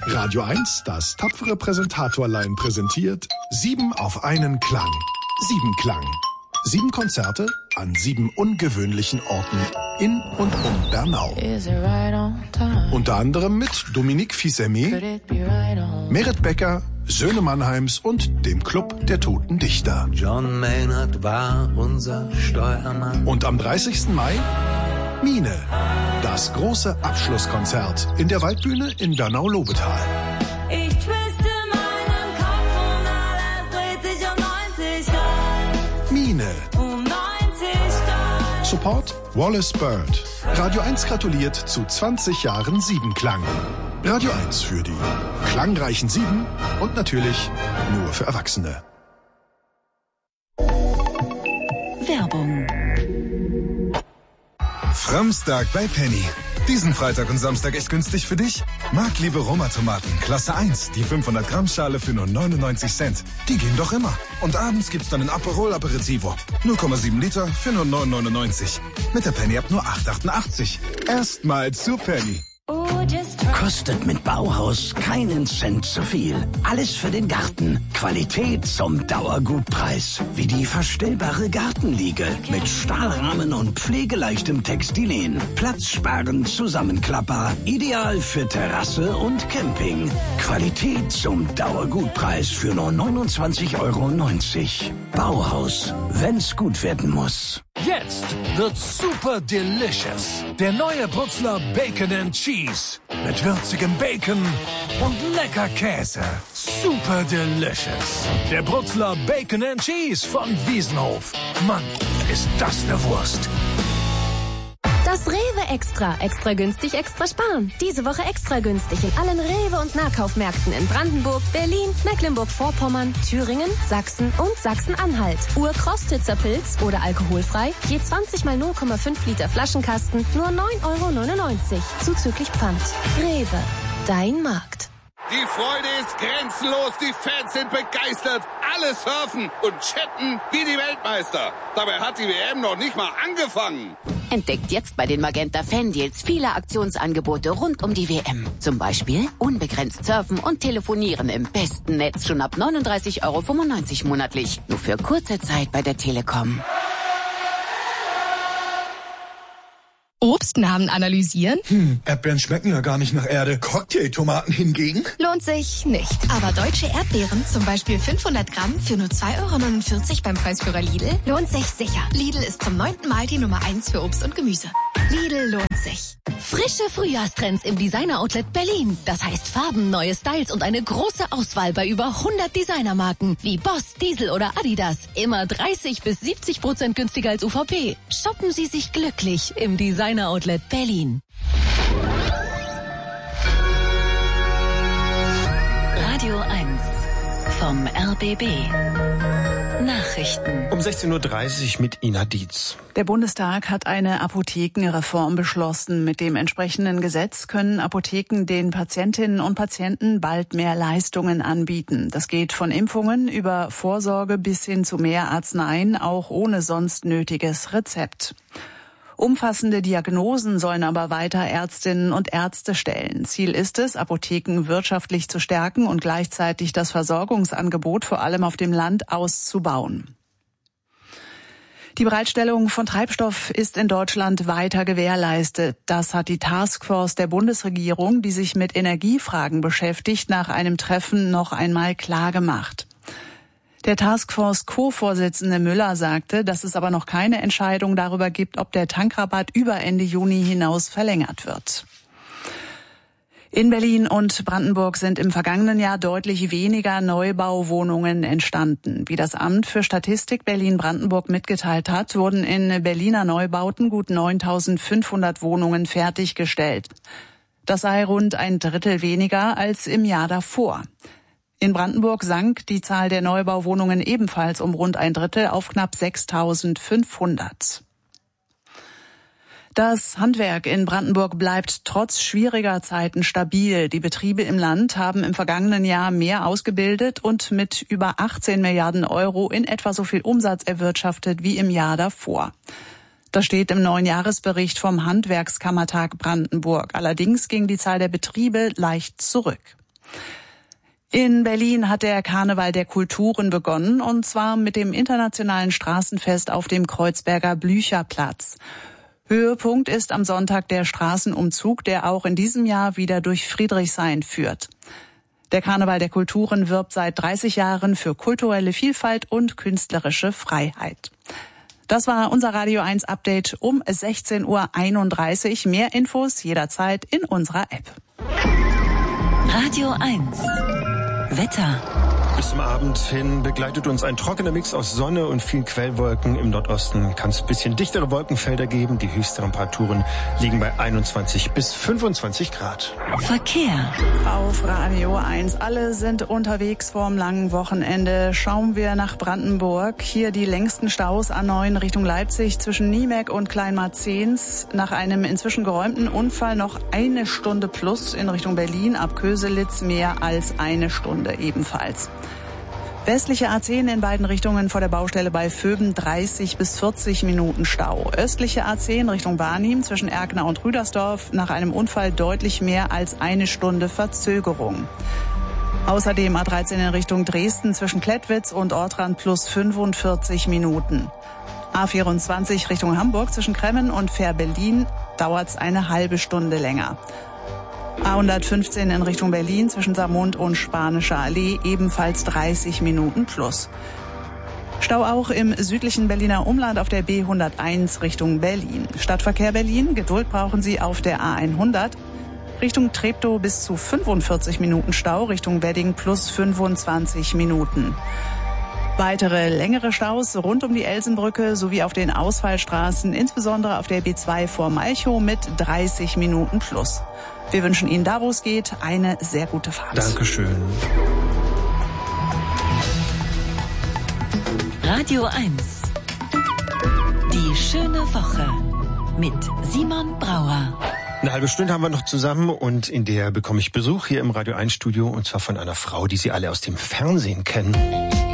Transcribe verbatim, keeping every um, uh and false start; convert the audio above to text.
Radio eins, das tapfere Präsentatorlein präsentiert Sieben auf einen Klang. Sieben Klang. Sieben Konzerte an sieben ungewöhnlichen Orten in und um Bernau. Unter anderem mit Dominique Fils-Aimé, Meret Becker, Söhne Mannheims und dem Club der Toten Dichter. John Maynard war unser Steuermann. Und am dreißigsten Mai Mine, das große Abschlusskonzert in der Waldbühne in Bernau-Lobetal. Ich twiste meinen Kopf und alles dreht sich um neunzig Grad. Mine. Um neunzig Grad. Support Wallace Bird. Radio eins gratuliert zu zwanzig Jahren Siebenklang. Radio eins für die klangreichen Sieben und natürlich nur für Erwachsene. Werbung. Framstag bei Penny. Diesen Freitag und Samstag echt günstig für dich? Marktliebe Roma-Tomaten, Klasse eins, die fünfhundert Gramm Schale für nur neunundneunzig Cent. Die gehen doch immer. Und abends gibt's dann ein Aperol Aperitivo. null Komma sieben Liter für nur neun neunundneunzig. Mit der Penny ab nur acht achtundachtzig. Erstmal zu Penny. Kostet mit Bauhaus keinen Cent zu viel. Alles für den Garten. Qualität zum Dauergutpreis. Wie die verstellbare Gartenliege mit Stahlrahmen und pflegeleichtem Textilien. Platzsparend zusammenklappbar. Ideal für Terrasse und Camping. Qualität zum Dauergutpreis für nur neunundzwanzig Euro neunzig. Bauhaus, wenn's gut werden muss. Jetzt wird's super delicious. Der neue Brutzler Bacon and Cheese. Mit würzigem Bacon und lecker Käse. Super delicious. Der Brutzler Bacon and Cheese von Wiesenhof. Mann, ist das eine Wurst. Das Rewe Extra. Extra günstig, extra sparen. Diese Woche extra günstig in allen Rewe- und Nahkaufmärkten in Brandenburg, Berlin, Mecklenburg-Vorpommern, Thüringen, Sachsen und Sachsen-Anhalt. Urkrostitzer Pilz oder alkoholfrei. Je zwanzig mal null Komma fünf Liter Flaschenkasten. Nur neun Euro neunundneunzig. Zuzüglich Pfand. Rewe. Dein Markt. Die Freude ist grenzenlos, die Fans sind begeistert, alle surfen und chatten wie die Weltmeister. Dabei hat die W M noch nicht mal angefangen. Entdeckt jetzt bei den Magenta Fan Deals viele Aktionsangebote rund um die W M. Zum Beispiel unbegrenzt surfen und telefonieren im besten Netz schon ab neununddreißig Euro fünfundneunzig monatlich. Nur für kurze Zeit bei der Telekom. Obstnamen analysieren? Hm, Erdbeeren schmecken ja gar nicht nach Erde. Cocktailtomaten hingegen? Lohnt sich nicht. Aber deutsche Erdbeeren, zum Beispiel fünfhundert Gramm für nur zwei Euro neunundvierzig beim Preisführer Lidl, lohnt sich sicher. Lidl ist zum neunten Mal die Nummer eins für Obst und Gemüse. Lidl lohnt sich. Frische Frühjahrstrends im Designer Outlet Berlin. Das heißt Farben, neue Styles und eine große Auswahl bei über hundert Designermarken wie Boss, Diesel oder Adidas. Immer dreißig bis siebzig Prozent günstiger als U V P. Shoppen Sie sich glücklich im Designer Outlet Berlin. Radio eins vom R B B. Nachrichten. Um sechzehn Uhr dreißig mit Ina Dietz. Der Bundestag hat eine Apothekenreform beschlossen. Mit dem entsprechenden Gesetz können Apotheken den Patientinnen und Patienten bald mehr Leistungen anbieten. Das geht von Impfungen über Vorsorge bis hin zu mehr Arzneien, auch ohne sonst nötiges Rezept. Umfassende Diagnosen sollen aber weiter Ärztinnen und Ärzte stellen. Ziel ist es, Apotheken wirtschaftlich zu stärken und gleichzeitig das Versorgungsangebot vor allem auf dem Land auszubauen. Die Bereitstellung von Treibstoff ist in Deutschland weiter gewährleistet. Das hat die Taskforce der Bundesregierung, die sich mit Energiefragen beschäftigt, nach einem Treffen noch einmal klargemacht. Der Taskforce-Co-Vorsitzende Müller sagte, dass es aber noch keine Entscheidung darüber gibt, ob der Tankrabatt über Ende Juni hinaus verlängert wird. In Berlin und Brandenburg sind im vergangenen Jahr deutlich weniger Neubauwohnungen entstanden. Wie das Amt für Statistik Berlin-Brandenburg mitgeteilt hat, wurden in Berliner Neubauten gut neuntausendfünfhundert Wohnungen fertiggestellt. Das sei rund ein Drittel weniger als im Jahr davor. In Brandenburg sank die Zahl der Neubauwohnungen ebenfalls um rund ein Drittel auf knapp sechstausendfünfhundert. Das Handwerk in Brandenburg bleibt trotz schwieriger Zeiten stabil. Die Betriebe im Land haben im vergangenen Jahr mehr ausgebildet und mit über achtzehn Milliarden Euro in etwa so viel Umsatz erwirtschaftet wie im Jahr davor. Das steht im neuen Jahresbericht vom Handwerkskammertag Brandenburg. Allerdings ging die Zahl der Betriebe leicht zurück. In Berlin hat der Karneval der Kulturen begonnen, und zwar mit dem internationalen Straßenfest auf dem Kreuzberger Blücherplatz. Höhepunkt ist am Sonntag der Straßenumzug, der auch in diesem Jahr wieder durch Friedrichshain führt. Der Karneval der Kulturen wirbt seit dreißig Jahren für kulturelle Vielfalt und künstlerische Freiheit. Das war unser Radio eins Update um sechzehn Uhr einunddreißig. Mehr Infos jederzeit in unserer App. Radio eins Wetter. Bis zum Abend hin begleitet uns ein trockener Mix aus Sonne und vielen Quellwolken. Im Nordosten kann es ein bisschen dichtere Wolkenfelder geben. Die höchsten Temperaturen liegen bei einundzwanzig bis fünfundzwanzig Grad. Verkehr. Auf Radio eins. Alle sind unterwegs vorm langen Wochenende. Schauen wir nach Brandenburg. Hier die längsten Staus A neun Richtung Leipzig zwischen Niemek und Kleinmarzens. Nach einem inzwischen geräumten Unfall noch eine Stunde plus in Richtung Berlin. Ab Köselitz mehr als eine Stunde ebenfalls. Westliche A zehn in beiden Richtungen vor der Baustelle bei Vöben dreißig bis vierzig Minuten Stau. Östliche A zehn Richtung Barnim zwischen Erkner und Rüdersdorf nach einem Unfall deutlich mehr als eine Stunde Verzögerung. Außerdem A dreizehn in Richtung Dresden zwischen Klettwitz und Ortrand plus fünfundvierzig Minuten. A vierundzwanzig Richtung Hamburg zwischen Kremmen und Fähr-Berlin dauert's eine halbe Stunde länger. A hundertfünfzehn in Richtung Berlin zwischen Saarmund und Spanischer Allee ebenfalls dreißig Minuten plus. Stau auch im südlichen Berliner Umland auf der B hunderteins Richtung Berlin. Stadtverkehr Berlin, Geduld brauchen Sie auf der A hundert. Richtung Treptow bis zu fünfundvierzig Minuten Stau, Richtung Wedding plus fünfundzwanzig Minuten. Weitere längere Staus rund um die Elsenbrücke sowie auf den Ausfallstraßen, insbesondere auf der B zwei vor Malchow mit dreißig Minuten plus. Wir wünschen Ihnen da, wo es geht, eine sehr gute Fahrt. Dankeschön. Radio eins. Die schöne Woche mit Simon Brauer. Eine halbe Stunde haben wir noch zusammen und in der bekomme ich Besuch hier im Radio eins Studio, und zwar von einer Frau, die Sie alle aus dem Fernsehen kennen.